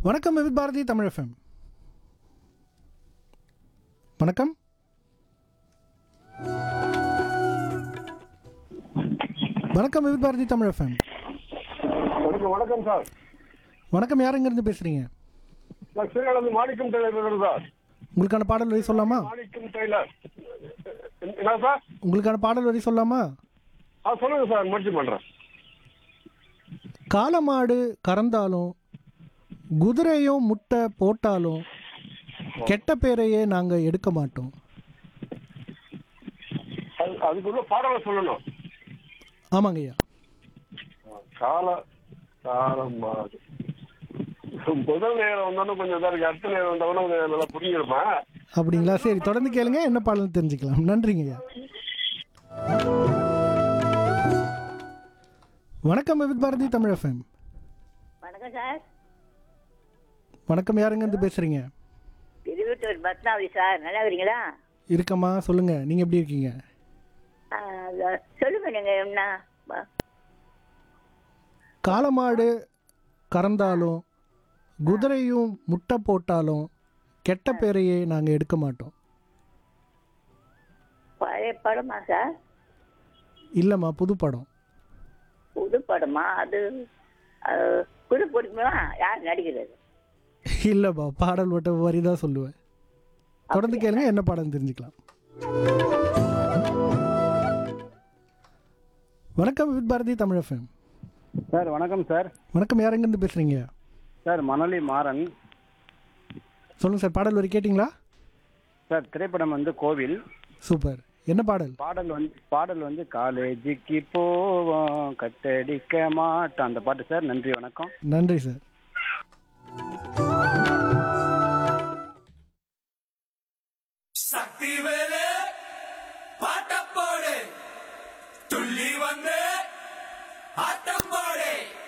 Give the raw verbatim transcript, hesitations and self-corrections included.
வணக்கம் with Bharathi Tamil FM. வணக்கம். வணக்கம் வித் பாரதி தமிழ் எஃப்எம். வணக்கம் சார். வணக்கம், யார் எங்கிருந்து பேசுறீங்க? நான் ஸ்ரீகாந்த் மாணிக்கம் டெய்லர் சார். உங்களுக்கான பாடல் வரி சொல்லாமா? மாணிக்கம் டெய்லர். என்ன சார்? உங்களுக்கான பாடல் வரி சொல்லாமா? ஆ சொல்லுங்க சார், முயற்சி பண்றேன். காளமாடு கறந்தாலும் குதிரையும் முட்டை போட்டாலும் கெட்ட பேரையே நாங்க எடுக்க மாட்டோம். அது- அதுக்குள்ள பாடலை சொல்லணும். ஆமாங்க ஐயா. கால காலம் மாறு. முதல் நேரம் வந்தாலும் கொஞ்சம் இதாக இருக்கு, அடுத்த நேரம் வந்தாலும் கொஞ்சம் நல்லா புரிஞ்சிருப்பேன். அப்படிங்களா? சரி, தொடர்ந்து கேளுங்க, என்ன பாடல்னு தெரிஞ்சுக்கலாம். நன்றிங்க ஐயா. வணக்கம் வித் பாரதி தமிழ் எஃப்எம். வணக்கம் சார். வணக்கம், யார் எங்கிருந்து பேசுறீங்க? திருவத்தூர் பத்மாவதி சார், நல்லா இருக்கிறீங்களா? இருக்கம்மா, சொல்லுங்க, நீங்க எப்படி இருக்கீங்க? ஆ, அதான். சொல்லுங்க நீங்க என்ன ப- காளமாடு கறந்தாலும் குதிரையும் முட்டை போட்டாலும் கெட்ட பேரையே நாங்க எடுக்க மாட்டோம். பழைய படமா சார்? இல்லம்மா, புது படம். புது படமா அது? அது புது படமா? யார் நடிக்கிறது? இல்லப்பா, பாடல் மட்டும் வரி தான் சொல்லுவேன். தொடர்ந்து கேளுங்க, என்ன பாடல் தெரிஞ்சுக்கலாம். வணக்கம் with Bharathi Tamil FM. Sir வணக்கம் சார். வணக்கம், யார் எங்கிருந்து பேசுறீங்க? சார் மணலி மாறன். சொல்லுங்க சார், பாடல் வரி கேட்டிங்களா? சார் திரைப்படம் வந்து கோவில். சூப்பர், என்ன பாடல்? பாடல் வந்து பாடல் வந்து காலேஜுக்கு போவோம் கட்டடிக்க மாட்டோம், அந்த பாட்டு சார். நன்றி, வணக்கம். நன்றி சார். சக்தி வேலு பாட்ட போடு, துள்ளி வந்து ஆட்டம் போடு.